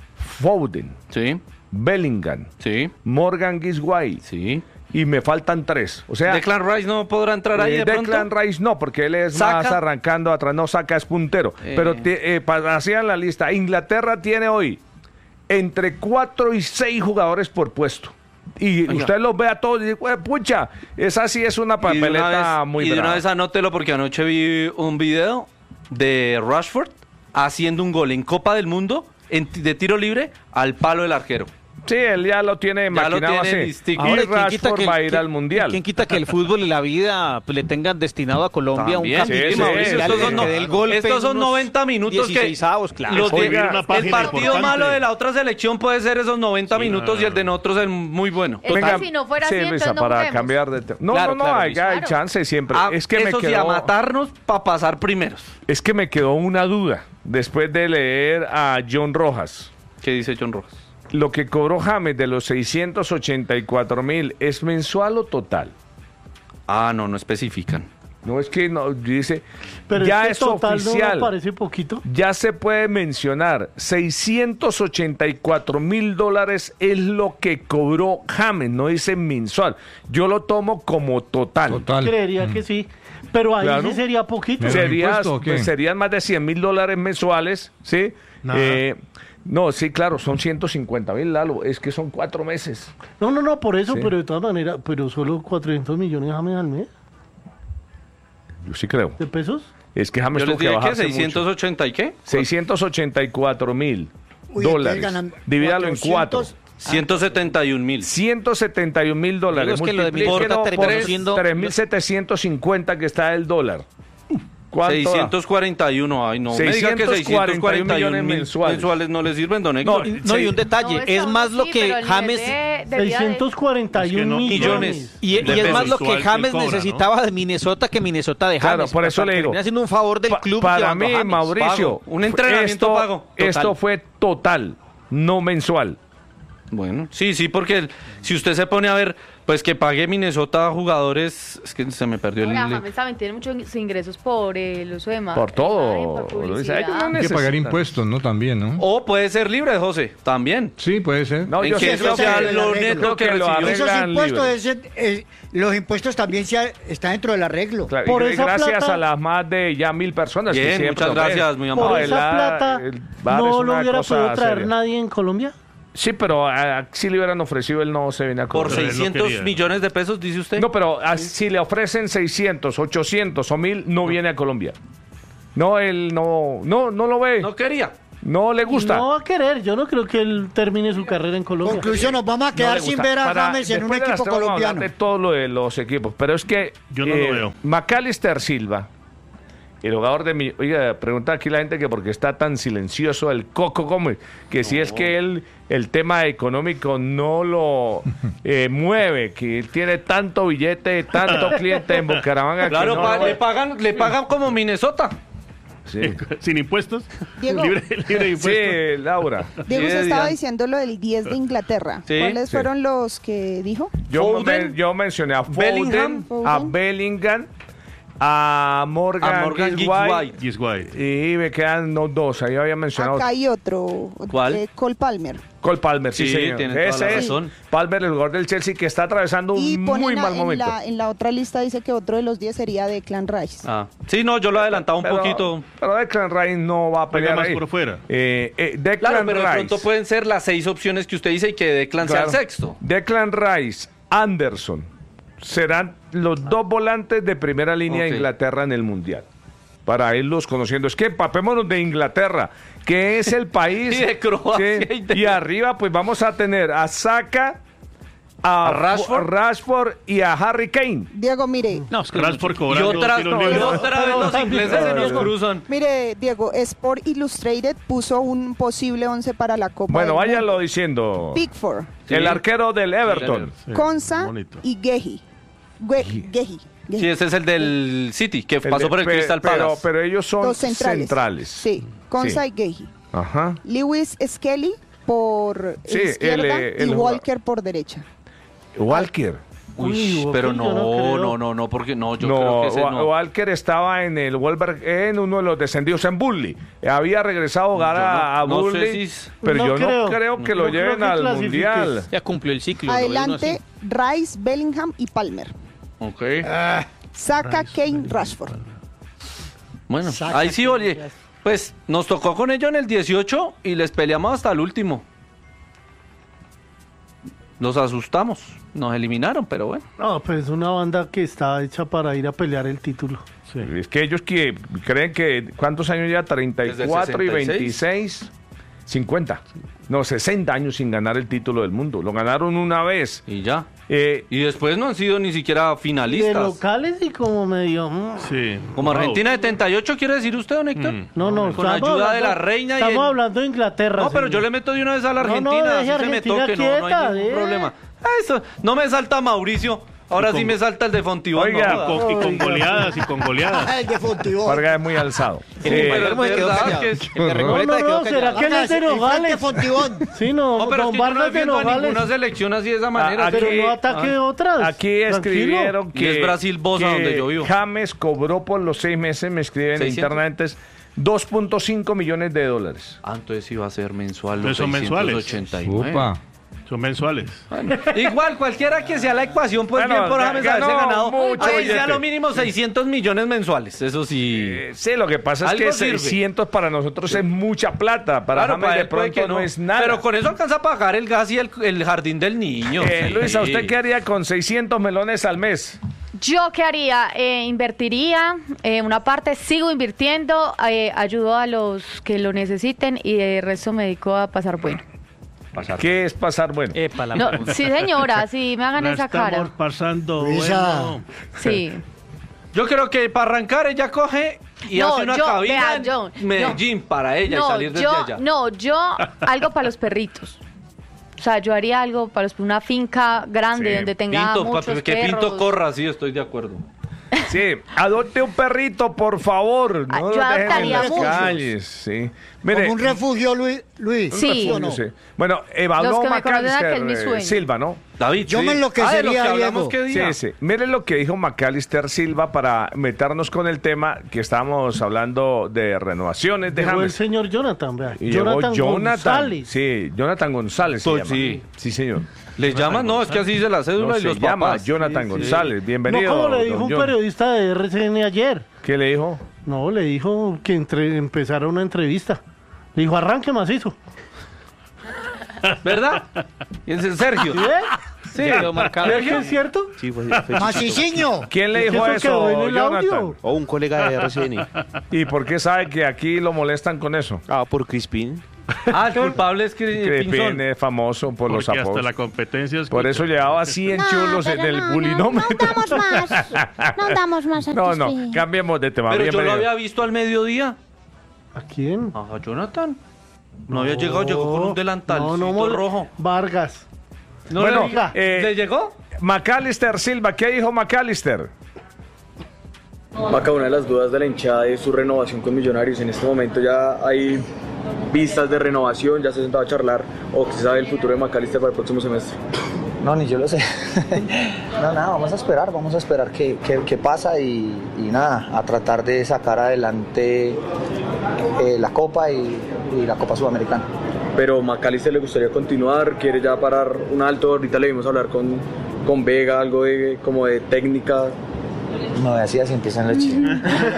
Foden, Sí, Bellingham, sí, Morgan Gisguay sí. y me faltan 3. O sea, Declan Rice no podrá entrar ahí de Declan pronto. Rice no, porque él es Saka. más arrancando atrás, no Saka es puntero. Pero hacían la lista. Inglaterra tiene hoy entre 4 y 6 jugadores por puesto. Y usted los ve a todos y dice, pucha, esa sí es una papeleta muy brava. Y de una vez anótelo porque anoche vi un video de Rashford haciendo un gol en Copa del Mundo de tiro libre al palo del arquero. Sí, él ya lo tiene maquinado así. Ahora, y Rashford va a ir al Mundial. ¿Quién quita que el fútbol y la vida le tengan destinado a Colombia también, un capítulo? Estos son 90 minutos que claro. El partido malo de la otra selección puede ser esos 90 minutos y el de nosotros es muy bueno. Venga, si no fuera así, entonces no para podemos. Cambiar de tema. Hay chance siempre. Es que eso sí, a matarnos para pasar primeros. Es que me quedó una duda después de leer a John Rojas. ¿Qué dice John Rojas? Lo que cobró James de los 684,000, ¿es mensual o total? No especifican. No, es que no, dice, pero ya es total, oficial. ¿no parece poquito? Ya se puede mencionar, $684,000 es lo que cobró James, no dice mensual. Yo lo tomo como total. Creería que sí. Pero ahí sí sería poquito. Serían más de $100,000 mensuales, ¿sí? No, sí, claro, son 150,000, Lalo, es que son 4 meses. No, por eso, sí. Pero de todas maneras, pero solo 400 millones James al mes. Yo sí creo. ¿De pesos? Es que James tuvo que bajarse mucho. ¿680 y qué? $684,000. Divídalo en 4. 171,000. $171,000. Es que lo de mi importa terminó siendo 3.750 que está el dólar. 641, ay no, 641 millones mensuales no le sirven, don Héctor. No, y un detalle, es más lo que James... 641 millones. Y es más lo que James necesitaba de Minnesota que Minnesota de James. Claro, por eso le digo. Termina haciendo un favor del club. Para mí, Mauricio, un entrenamiento pago. Esto fue total, no mensual. Bueno, sí, porque si usted se pone a ver, pues que pague Minnesota a jugadores, es que se me perdió el... James también tiene muchos ingresos por el uso de marca. Por todo. Hay que pagar impuestos, ¿no? También, ¿no? O puede ser libre, José, también. Sí, puede ser. No, yo que eso sea lo neto que recibió. Esos impuestos, los impuestos también están dentro del arreglo. Claro, por esa gracias plata, a las más de ya 1,000 personas. Bien, que muchas gracias, muy amable. Por esa plata, ¿no lo hubiera podido traer nadie en Colombia? Sí, pero si le hubieran ofrecido, él no se viene a cobrar. ¿Por 600 millones de pesos, dice usted? No, pero si le ofrecen 600, 800 o 1,000, no viene a Colombia. No, él no lo ve. No quería. No le gusta. No va a querer. Yo no creo que él termine su carrera en Colombia. Conclusión, nos vamos a quedar sin ver a James en un equipo colombiano. De todo lo de los equipos, pero es que yo no lo veo. Macalister Silva, el jugador de mi... Oiga, pregunta aquí la gente que por qué está tan silencioso el Coco Gómez, que si es que el tema económico no lo mueve, que tiene tanto billete, tanto cliente en Bucaramanga. Claro, que no le pagan como Minnesota. Sí. Sin impuestos. Diego. Libre de impuestos. Sí, Laura. Diego, usted estaba diciendo lo del 10 de Inglaterra. Sí, ¿Cuáles fueron los que dijo? Yo mencioné a Foden, a Bellingham, a Morgan Giswhite. Y me quedan dos. Ahí había mencionado. Acá hay otro. ¿Cuál? Cole Palmer. Cole Palmer, sí, señor. Tiene toda la razón. Palmer, el jugador del Chelsea, que está atravesando un muy mal momento. En la otra lista dice que otro de los 10 sería Declan Rice. Sí, no, yo lo he adelantado un poquito. Pero Declan Rice no va a pelear más ahí. por fuera. Claro, pero de pronto pueden ser las 6 opciones que usted dice y que Declan sea el sexto. Declan Rice, Anderson, serán los 2 volantes de primera línea de Inglaterra en el Mundial. Para irlos conociendo. Es que empapémonos de Inglaterra, que es el país. Y de Croacia. Y arriba, pues vamos a tener a Saka, a Rashford y a Harry Kane. Diego, mire. No, es que Rashford cobrando. Y otra vez los ingleses se nos cruzan. Mire, Diego, Sport Illustrated puso un posible 11 para la Copa. Bueno, váyanlo diciendo. Pickford. El arquero del Everton. Konsa y Gehi. Sí, ese es el del City, que pasó por el Crystal Palace. Pero ellos son los centrales. Sí, Konsa y Gehi. Ajá. Lewis Skelly por izquierda y Walker por derecha. Walker. Uy, pero no, porque yo creo que ese no. Walker estaba en el Wolverhampton, uno de los descendidos en Burnley. Había regresado a jugar a Burnley, pero yo no creo que lo lleven al Mundial. Ya cumplió el ciclo. Adelante, Rice, Bellingham y Palmer. Ok. Saka, Kane, Rashford. Bueno, ahí sí, oye, pues nos tocó con ellos en el 18 y les peleamos hasta el último. los asustamos. Nos eliminaron, pero bueno. No, pues es una banda que está hecha para ir a pelear el título. Sí. Es que ellos creen que, ¿cuántos años ya? 34 y 26, 50. No, 60 años sin ganar el título del mundo. Lo ganaron una vez. Y ya. Y después no han sido ni siquiera finalistas. De locales y como medio... Sí. Como Argentina de 78, ¿quiere decir usted, don Héctor? No. Con ayuda de la reina. Estamos hablando de Inglaterra. No, pero yo le meto de una vez a la Argentina. deje así se me toque, no hay ningún problema. Eso, no me salta Mauricio. Ahora sí me salta el de Fontibón. Oiga, y con goleadas, y con goleadas. El de Fontibón. Vargas es muy alzado. Pero es verdad que ¿será que él es de Nogales? Sí, no, pero don es que yo no Vargas de defiendo a Nogales. ninguna selección así de esa manera. Pero no ataque otras. Aquí escribieron Y es Brasil Bosa donde yo vivo. James cobró por los 6 meses, me escriben 600. internamente, $2.5 millones. Entonces iba a ser mensual. Entonces son mensuales. 689. Upa. Son mensuales. Bueno, igual, cualquiera que sea la ecuación, pues Bueno, bien por James haberse ganado. mucho Ahí billete. sea lo mínimo 600 millones mensuales. Eso sí. Sí, lo que pasa es Algo que sirve. 600 para nosotros es mucha plata. Para Claro, James para de él puede pronto que no es nada. Pero con eso alcanza a pagar el gas y el jardín del niño. Sí. Luisa, ¿usted qué haría con 600 melones al mes? Yo qué haría, invertiría una parte, sigo invirtiendo, ayudo a los que lo necesiten y de resto me dedico a pasar bueno. ¿Qué es pasar bueno? No, sí, señora, sí, me hagan esa cara. Estamos pasando Luisa. bueno. Sí. Yo creo que para arrancar ella coge y No, hace una yo, cabina vea, en yo, Medellín para ella y salir desde allá. Yo algo para los perritos. O sea, yo haría algo para una finca grande donde tenga muchos que perros. Pinto corra, sí, estoy de acuerdo. Sí, adopte un perrito, por favor. No yo lo dejen en adoptaría las muchos. calles. Sí. Mire, Como un refugio, Luis. Sí. ¿O no? sí. Bueno, Los habló que me conocen a que es mi McAllister sueño. Silva, ¿no? David, Yo sí. me enloquecería, de lo que hablamos, Diego. ¿qué día? Sí. Mire lo que dijo McAllister Silva para meternos con el tema que estábamos hablando de renovaciones de Llegó el James. señor Jonathan, vea. Y llegó Jonathan González. Sí, Jonathan González se Pues llama. sí. Sí, señor. ¿Les llaman? No, es que así dice la cédula No, y se los llama papás. Jonathan González. Bienvenido. No, como le dijo don un John. periodista de RCN ayer. ¿Qué le dijo? No, le dijo que empezara una entrevista. Le dijo, arranque macizo. ¿Verdad? ¿Y ese es Sergio? ¿Sí ve? Sí, Quedó marcado. ¿Es que es cierto? Sí, fue Maciciño. ¿Quién le dijo ¿Es que eso eso, quedó en el Jonathan? audio? O un colega de RCN. ¿Y por qué sabe que aquí lo molestan con eso? Por Crispín. Ah, el culpable es que Crispín es famoso por los Porque hasta apodos. la competencia es Por eso llevaba 100 chulos en el bulinómetro. No damos más. No damos más a No, Crispin. cambiemos de tema. Pero yo lo Bienvenido. había visto al mediodía. ¿A quién? A Jonathan. No había llegado, llegó con un delantalcito rojo. Vargas. No Bueno, ¿le llegó? McAllister Silva, ¿qué dijo McAllister? Maca, una de las dudas de la hinchada es su renovación con Millonarios. En este momento ya hay vistas de renovación, ya se ha sentado a charlar, o que se sabe el futuro de McAllister para el próximo semestre. No, ni yo lo sé. No, nada, vamos a esperar qué pasa y nada, a tratar de sacar adelante la Copa y la Copa Sudamericana. Pero McAllister le gustaría continuar, quiere ya parar un alto. Ahorita le vimos hablar con Vega, algo como de técnica. No, así empiezan los chismes.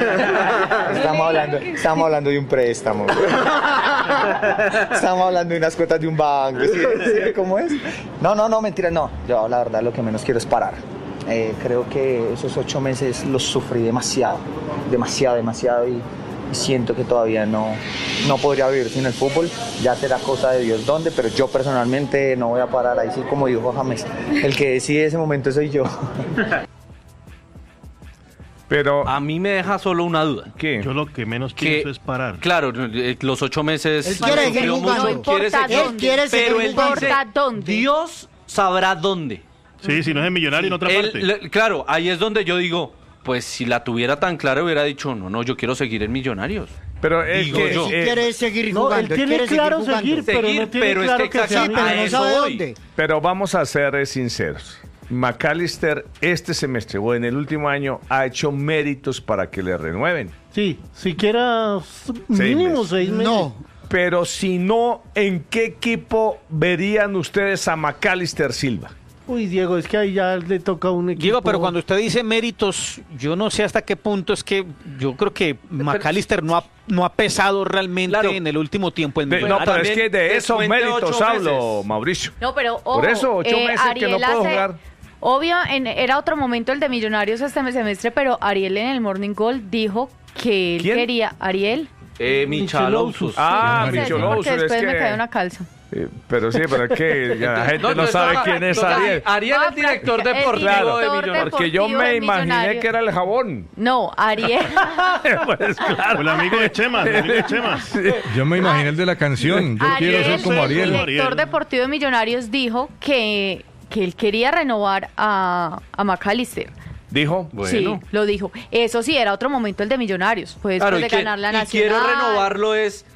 Estamos hablando de un préstamo. Estamos hablando de unas cuotas de un banco. ¿Sí? ¿Cómo es? No, mentira, no. Yo la verdad lo que menos quiero es parar. Creo que esos 8 meses los sufrí demasiado y siento que todavía no podría vivir sin el fútbol. Ya será cosa de Dios dónde, pero yo personalmente no voy a parar. Ahí sí, como dijo James, el que decide ese momento soy yo. Pero a mí me deja solo una duda. ¿Qué? Yo lo que menos pienso es parar. Claro, los 8 meses. Él quiere seguir jugando. No importa Él quiere seguir pero él jugando. dice, importa dónde. Dios sabrá dónde. Sí, si no es en Millonario, en otra parte. Claro, ahí es donde yo digo, pues si la tuviera tan clara hubiera dicho, no, yo quiero seguir en Millonarios. Pero es Digo que yo. Quiere seguir No, jugando. él tiene quiere claro jugando. seguir, pero no tiene pero es claro que que sea exactamente pero no a eso sabe voy. dónde. Pero vamos a ser sinceros. McAllister este semestre o en el último año ha hecho méritos para que le renueven. Sí, siquiera mínimo 6 meses. No. Pero si no, ¿en qué equipo verían ustedes a McAllister Silva? Uy, Diego, es que ahí ya le toca a un equipo. Diego, pero cuando usted dice méritos, yo no sé hasta qué punto es que yo creo que McAllister no ha pesado realmente en el último tiempo. No, pero es que de esos méritos hablo, Mauricio. No, pero ojo, por eso 8 meses que no puedo jugar. Obvio, era otro momento el de Millonarios este semestre, pero Ariel en el Morning Call dijo que él quería... Ariel. Michalousus. Michalousus. Porque después me cayó una calza. Pero sí, pero es que la gente no sabe quién es Ariel. Ariel es director deportivo de Millonarios. Porque yo me imaginé que era el jabón. No, Ariel. Pues claro. El amigo de Chemas, Yo me imaginé el de la canción. Yo quiero ser como Ariel. El director deportivo de Millonarios dijo que él quería renovar a McAllister. ¿Dijo? Bueno. Sí, lo dijo. Eso sí, era otro momento el de Millonarios. Pues claro, de ganar la Nacional. Quiero renovarlo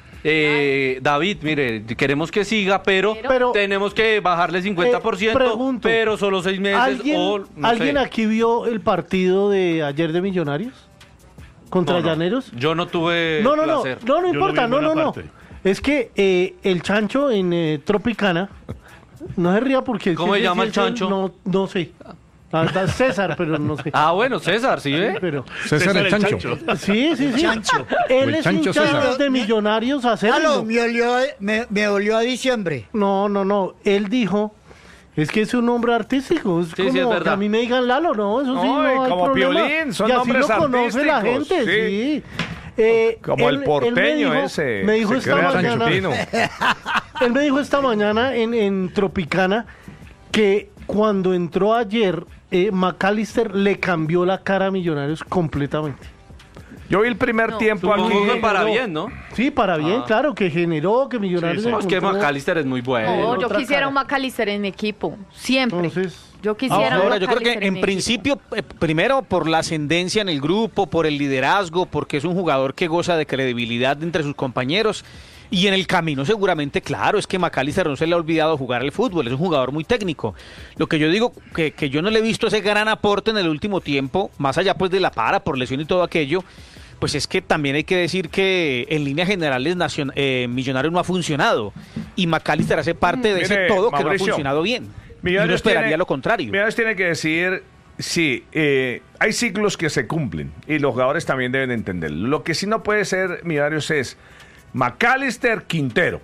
David, mire, queremos que siga, pero tenemos que bajarle 50%, pero solo 6 meses. ¿Alguien aquí vio el partido de ayer de Millonarios? ¿Contra Llaneros? Yo no tuve placer. No importa, no. Es que el Chancho en Tropicana, no se ría porque... ¿Cómo se llama el Chancho? No sé. César, pero no sé. Bueno, César, ¿sí ve? Pero... César el Chancho. Sí. Chancho. Él es hincha de Millonarios hacerlo. Me olió a diciembre. No. Él dijo... Es que es un nombre artístico. Es como es verdad. que a mí me digan Lalo, ¿no? Eso sí, no hay como problema. Piolín, son y así nombres lo conoce la artísticos, gente, sí. Como el porteño ese. Me dijo esta mañana. Él me dijo esta mañana en Tropicana que cuando entró ayer, McAllister le cambió la cara a Millonarios completamente. Yo vi el primer tiempo aquí. Para bien, ¿no? Sí, para bien, claro, que generó, que Millonarios... Sí. Es que McAllister es muy bueno. No, yo quisiera un McAllister en mi equipo, siempre. Entonces, yo quisiera ahora, yo creo que en principio, primero por la ascendencia en el grupo, por el liderazgo, porque es un jugador que goza de credibilidad entre sus compañeros. Y en el camino seguramente, claro, es que McAllister no se le ha olvidado jugar al fútbol, es un jugador muy técnico. Lo que yo digo, que yo no le he visto ese gran aporte en el último tiempo, más allá pues de la para por lesión y todo aquello, pues es que también hay que decir que en líneas generales Millonarios no ha funcionado. Y McAllister hace parte de ese todo, Mauricio, que no ha funcionado bien. Y uno esperaría lo contrario. Millonarios tiene que decir... Sí, hay ciclos que se cumplen y los jugadores también deben entenderlo. Lo que sí no puede ser Millonarios es McAllister, Quintero.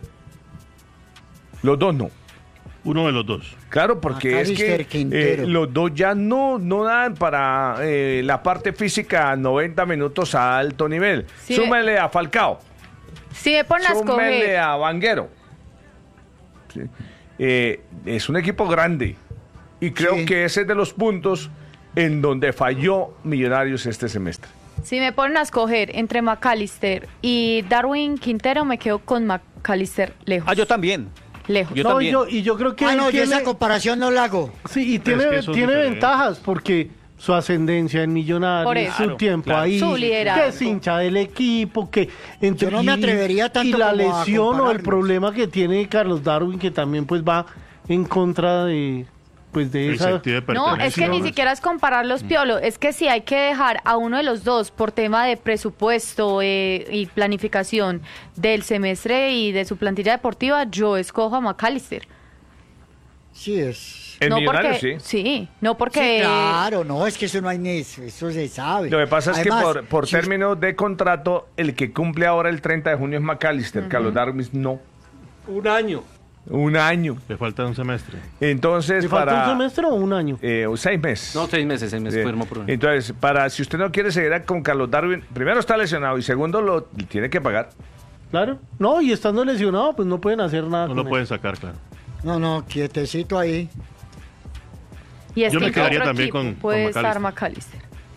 Los dos no. Uno de los dos. Claro, porque McAllister, es que los dos ya no dan para la parte física 90 minutos a alto nivel. Sí, súmele a Falcao. Sí, me ponen a escoger. Súmele a Vanguero. Sí. Es un equipo grande y creo que ese es de los puntos en donde falló Millonarios este semestre. Si me ponen a escoger entre McAllister y Darwin Quintero, me quedo con McAllister lejos. Yo también. Lejos. Yo también. Yo creo que... yo esa comparación no la hago. Sí, y tiene ventajas, porque su ascendencia en Millonarios, su tiempo ahí, su liderazgo, que es hincha del equipo, que yo no me atrevería tanto y la como lesión o el problema que tiene Carlos Darwin, que también pues va en contra de... Pues de esa... No, es que ni siquiera es comparar los Piolo, es que si hay que dejar a uno de los dos por tema de presupuesto y planificación del semestre y de su plantilla deportiva, yo escojo a McAllister. Sí es. En no Millonarios, porque, sí. No porque... Sí, claro, no, es que eso no hay ni eso se sabe. Lo que pasa es además, que por términos de contrato, el que cumple ahora el 30 de junio es McAllister, Carlos Darwin no. Un año. Le falta un semestre. Entonces, ¿le falta un semestre o un año? 6 meses. No, 6 meses, firmo por un año. Entonces, si usted no quiere seguir con Carlos Darwin, primero está lesionado y segundo lo tiene que pagar. Claro. No, y estando lesionado, pues no pueden hacer nada. No lo pueden sacar, claro. No, quietecito ahí. Y es yo que me quedaría también puede estar McAllister.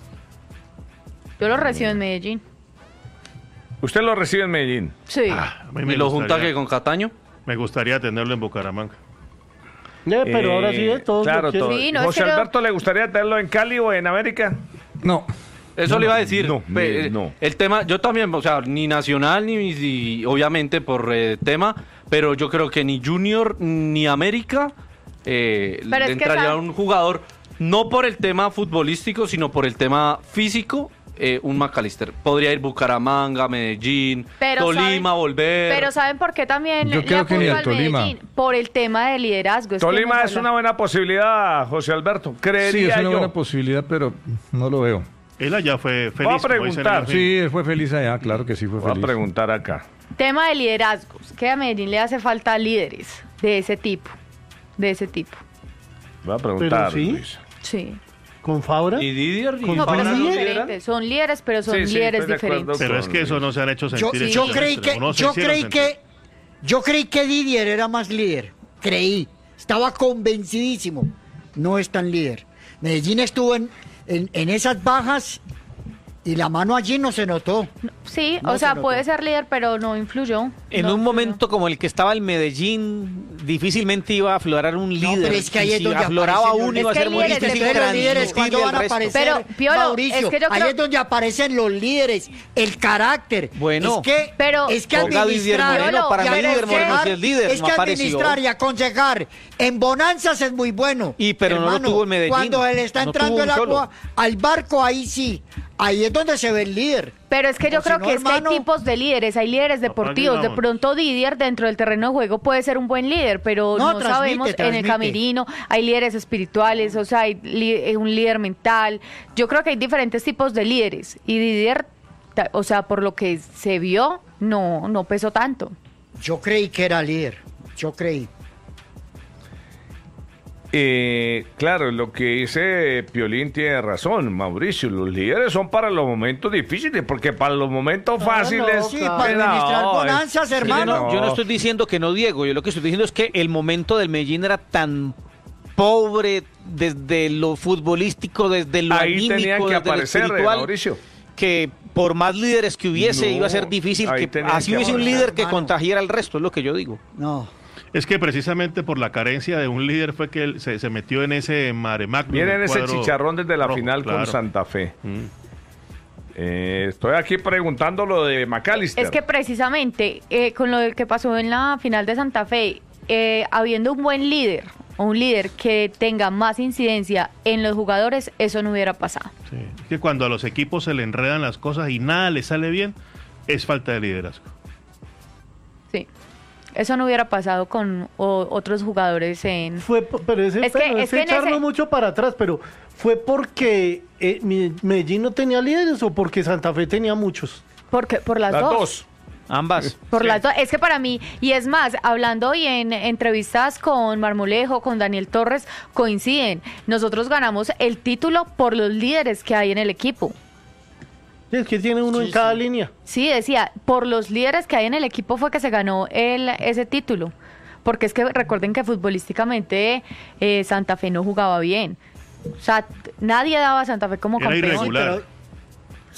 Yo lo recibo en Medellín. ¿Usted lo recibe en Medellín? Sí. ¿Y lo junta que con Cataño? Me gustaría tenerlo en Bucaramanga. Pero ahora sí, todos claro, lo sí, no, José Alberto, ¿le gustaría tenerlo en Cali o en América? No. Eso le iba a decir. No. El tema, yo también, o sea, ni Nacional, ni obviamente por tema, pero yo creo que ni Junior ni América le entraría un jugador, no por el tema futbolístico, sino por el tema físico, un McAllister. Podría ir Bucaramanga, Medellín, Tolima, volver. Pero ¿saben por qué también Yo creo que ni el Tolima. Medellín? Por el tema de liderazgo. Tolima es una buena posibilidad, José Alberto, creería Sí, es una yo. buena posibilidad, pero no lo veo. Él allá fue feliz. Voy a preguntar. Sí, él fue feliz allá, claro que sí fue Voy feliz. a preguntar acá. Tema de liderazgos. Que a Medellín le hace falta líderes de ese tipo. Voy a preguntar, Pero sí. Luis. Sí. ¿Con Fabra? ¿Y Didier? ¿Con No, pero Fabra? son diferentes. Son líderes, pero son Sí, sí, líderes estoy de acuerdo diferentes. Pero es que eso no se han hecho sentir. Yo creí que Didier era más líder. Creí. Estaba convencidísimo. No es tan líder. Medellín estuvo en esas bajas y la mano allí no se notó. Sí, No o sea, se notó. puede ser líder, pero no influyó. En un momento como el que estaba el Medellín, difícilmente iba a aflorar un líder. pero es que ahí Y es si donde afloraba aparecen uno, iba a los ser muy líderes, difícil Pero los líderes, transmitirle ¿cuándo van al a resto. aparecer? Pero, Piolo, Mauricio, es que yo ahí creo- es donde aparecen los líderes, el carácter. Bueno, es que ponga a Didier administrar, Moreno, para y mí Didier Moreno aconsejar, sí es líder, es no que apareció. administrar y aconsejar en bonanzas es muy bueno. Pero no lo hermano. tuvo el Medellín. Cuando él está No entrando tuvo el un solo. agua al barco, ahí sí. Ahí es donde se ve el líder. Pero es que yo O si creo no, que es que hermano, hay tipos de líderes, hay líderes deportivos. De vamos. pronto Didier dentro del terreno de juego puede ser un buen líder, pero No, no, transmite, sabemos en el transmite. camerino. Hay líderes espirituales, o sea, hay un líder mental. Yo creo que hay diferentes tipos de líderes y Didier, o sea, por lo que se vio, no pesó tanto. Yo creí que era líder. Yo creí. Claro, lo que dice Piolín tiene razón, Mauricio. Los líderes son para los momentos difíciles, porque para los momentos fáciles. sí, para administrar bonanzas, Sí, hermano. yo no estoy diciendo que no, Diego. Yo lo que estoy diciendo es que el momento del Medellín era tan pobre desde lo futbolístico, desde lo Ahí anímico, tenían que desde aparecer, lo espiritual, Mauricio. que por más líderes que hubiese, No, iba a ser difícil ahí que tenían así que hubiese un aparecer, líder que hermano. contagiara al resto, es lo que yo digo. No. Es que precisamente por la carencia de un líder fue que él se metió en ese mare magnum. Miren del ese cuadro chicharrón desde la rojo, final con claro. Santa Fe. Estoy aquí preguntando lo de McAllister. Es que precisamente con lo que pasó en la final de Santa Fe, habiendo un buen líder, un líder que tenga más incidencia en los jugadores, eso no hubiera pasado. Sí. Es que cuando a los equipos se le enredan las cosas y nada les sale bien, es falta de liderazgo. Sí. Eso no hubiera pasado con otros jugadores en... Pero ese, Es que- pero es ese que en echarlo ese- mucho para atrás, pero ¿fue porque Medellín no tenía líderes o porque Santa Fe tenía muchos? Porque por las dos. Ambas. Por las dos. Es que para mí, y es más, hablando hoy en entrevistas con Marmolejo, con Daniel Torres, coinciden. Nosotros ganamos el título por los líderes que hay en el equipo. Es que tiene uno en cada línea. Sí, decía, por los líderes que hay en el equipo fue que se ganó ese título. Porque es que recuerden que futbolísticamente Santa Fe no jugaba bien. O sea, nadie daba a Santa Fe como Era campeón. irregular. Sí,